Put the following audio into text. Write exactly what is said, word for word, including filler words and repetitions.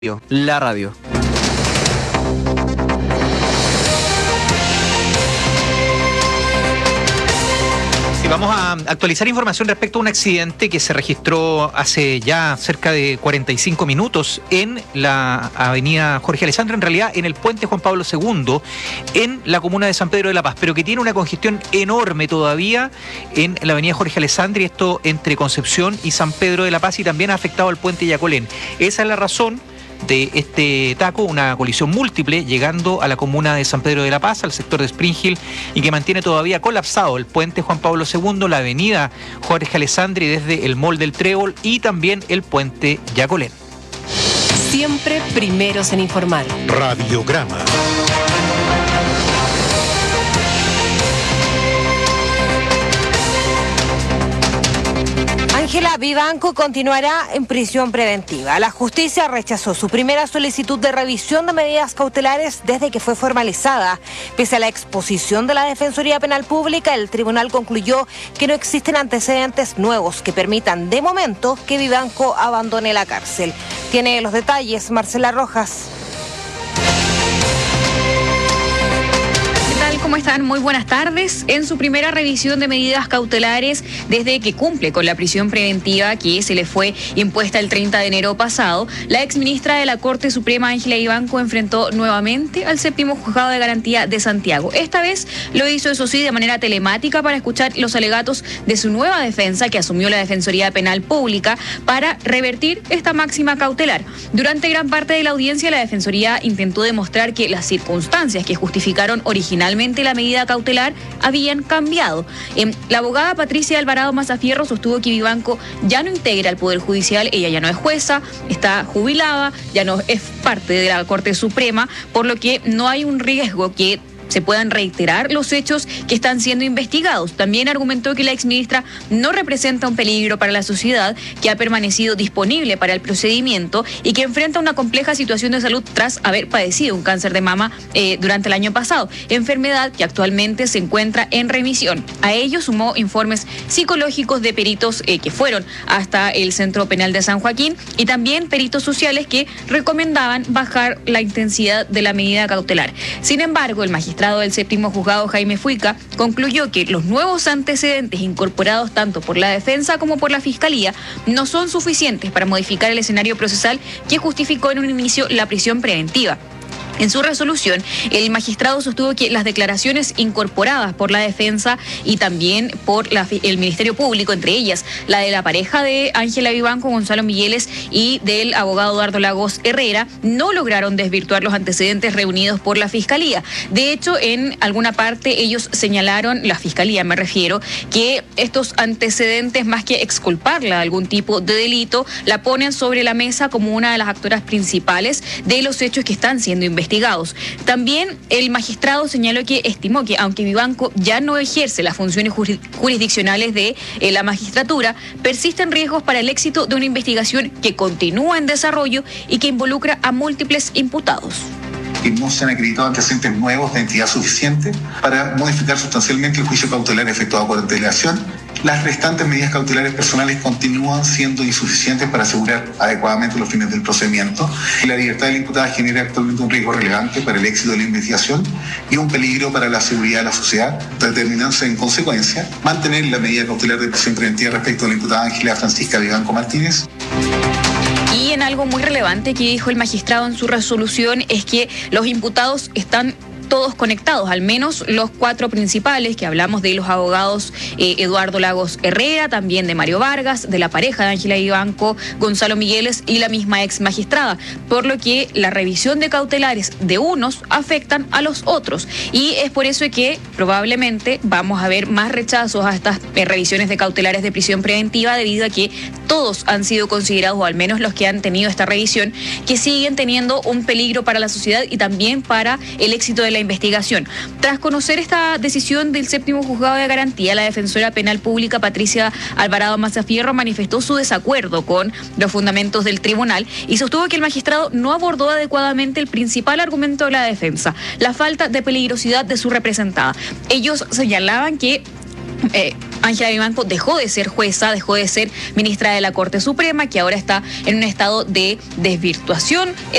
La radio. Sí, vamos a actualizar información respecto a un accidente que se registró hace ya cerca de cuarenta y cinco minutos en la avenida Jorge Alessandri, en realidad en el puente Juan Pablo segundo, en la comuna de San Pedro de la Paz, pero que tiene una congestión enorme todavía en la avenida Jorge Alessandri, esto entre Concepción y San Pedro de la Paz, y también ha afectado al puente Yacolén. Esa es la razón de este taco, una colisión múltiple llegando a la comuna de San Pedro de la Paz, al sector de Spring Hill, y que mantiene todavía colapsado el puente Juan Pablo segundo, la avenida Jorge Alessandri desde el Mall del Trébol y también el puente Yacolén. Siempre primeros en informar. Radiograma. Ángela Vivanco continuará en prisión preventiva. La justicia rechazó su primera solicitud de revisión de medidas cautelares desde que fue formalizada. Pese a la exposición de la Defensoría Penal Pública, el tribunal concluyó que no existen antecedentes nuevos que permitan de momento que Vivanco abandone la cárcel. Tiene los detalles Marcela Rojas. ¿Cómo están? Muy buenas tardes. En su primera revisión de medidas cautelares desde que cumple con la prisión preventiva que se le fue impuesta el treinta de enero pasado, la exministra de la Corte Suprema, Ángela Vivanco, enfrentó nuevamente al séptimo juzgado de garantía de Santiago. Esta vez lo hizo, eso sí, de manera telemática para escuchar los alegatos de su nueva defensa que asumió la Defensoría Penal Pública para revertir esta máxima cautelar. Durante gran parte de la audiencia, la Defensoría intentó demostrar que las circunstancias que justificaron originalmente la medida cautelar habían cambiado. Eh, la abogada Patricia Alvarado Mazafierro sostuvo que Vivanco ya no integra el Poder Judicial, ella ya no es jueza, está jubilada, ya no es parte de la Corte Suprema, por lo que no hay un riesgo que se puedan reiterar los hechos que están siendo investigados. También argumentó que la exministra no representa un peligro para la sociedad, que ha permanecido disponible para el procedimiento y que enfrenta una compleja situación de salud tras haber padecido un cáncer de mama eh, durante el año pasado, enfermedad que actualmente se encuentra en remisión. A ello sumó informes psicológicos de peritos eh, que fueron hasta el Centro Penal de San Joaquín y también peritos sociales que recomendaban bajar la intensidad de la medida cautelar. Sin embargo, el magistrado del séptimo juzgado, Jaime Fuica, concluyó que los nuevos antecedentes incorporados tanto por la defensa como por la fiscalía no son suficientes para modificar el escenario procesal que justificó en un inicio la prisión preventiva. En su resolución, el magistrado sostuvo que las declaraciones incorporadas por la defensa y también por la, el Ministerio Público, entre ellas la de la pareja de Ángela Vivanco, Gonzalo Migueles, y del abogado Eduardo Lagos Herrera, no lograron desvirtuar los antecedentes reunidos por la Fiscalía. De hecho, en alguna parte ellos señalaron, la Fiscalía me refiero, que estos antecedentes, más que exculparla de algún tipo de delito, la ponen sobre la mesa como una de las actoras principales de los hechos que están siendo investigados. También el magistrado señaló que estimó que aunque Vivanco ya no ejerce las funciones jurisdiccionales de eh, la magistratura, persisten riesgos para el éxito de una investigación que continúa en desarrollo y que involucra a múltiples imputados. Que no se han acreditado antecedentes nuevos de entidad suficiente para modificar sustancialmente el juicio cautelar efectuado por antelación. Las restantes medidas cautelares personales continúan siendo insuficientes para asegurar adecuadamente los fines del procedimiento. La libertad de la imputada genera actualmente un riesgo relevante para el éxito de la investigación y un peligro para la seguridad de la sociedad, determinándose en consecuencia mantener la medida cautelar de prisión preventiva respecto a la imputada Ángela Francisca Vivanco Martínez. Y en algo muy relevante que dijo el magistrado en su resolución es que los imputados están todos conectados, al menos los cuatro principales, que hablamos de los abogados eh, Eduardo Lagos Herrera, también de Mario Vargas, de la pareja de Ángela Vivanco, Gonzalo Migueles y la misma ex magistrada, por lo que la revisión de cautelares de unos afectan a los otros y es por eso que probablemente vamos a ver más rechazos a estas eh, revisiones de cautelares de prisión preventiva, debido a que todos han sido considerados, o al menos los que han tenido esta revisión, que siguen teniendo un peligro para la sociedad y también para el éxito de la investigación. Tras conocer esta decisión del séptimo juzgado de garantía, la defensora penal pública Patricia Alvarado Mazafierro manifestó su desacuerdo con los fundamentos del tribunal y sostuvo que el magistrado no abordó adecuadamente el principal argumento de la defensa, la falta de peligrosidad de su representada. Ellos señalaban que Eh, Ángela Vivanco dejó de ser jueza, dejó de ser ministra de la Corte Suprema, que ahora está en un estado de desvirtuación